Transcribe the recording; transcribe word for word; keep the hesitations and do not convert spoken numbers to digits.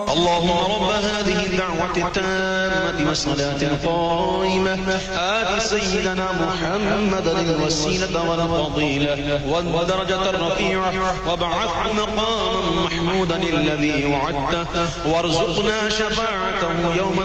اللهم رب هذه الدعوة التامة والصلاة القائمة آت سيدنا محمدا الوسيلة والفضيلة والدرجة الرفيعة وابعثه مقاما محمودا الذي وعدته وارزقنا شفاعته يوم